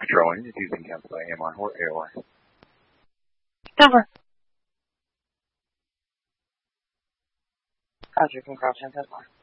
Control engine using cancel AMI or AOI. Cover. Roger, can crouch and test line.